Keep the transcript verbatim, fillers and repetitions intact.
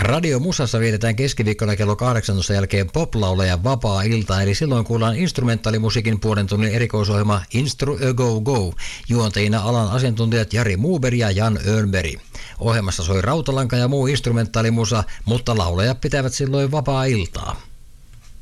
Radio Musassa vietetään keskiviikkona kello kahdeksantoista jälkeen poplaulajan vapaa-ilta, eli silloin kuullaan instrumentaalimusiikin puolen tunnin erikoisohjelma Instru A Go Go. Juontajina alan asiantuntijat Jari Muuber ja Jan Örnberg. Ohjelmassa soi rautalanka ja muu instrumentaalimusa, mutta laulajat pitävät silloin vapaa-iltaa.